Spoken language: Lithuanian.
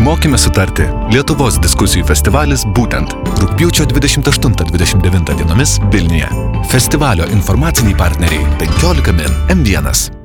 Mokime sutarti. Lietuvos diskusijų festivalis būtent rugpjūčio 28-29 dienomis Vilniuje. Festivalio informaciniai partneriai 15 min M1.